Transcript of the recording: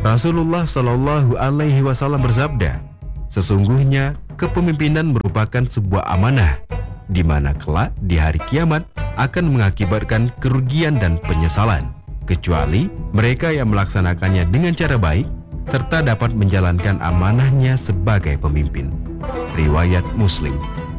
Rasulullah Shallallahu Alaihi Wasallam bersabda, sesungguhnya kepemimpinan merupakan sebuah amanah, di mana kelak di hari kiamat akan mengakibatkan kerugian dan penyesalan, kecuali mereka yang melaksanakannya dengan cara baik serta dapat menjalankan amanahnya sebagai pemimpin. Riwayat Muslim.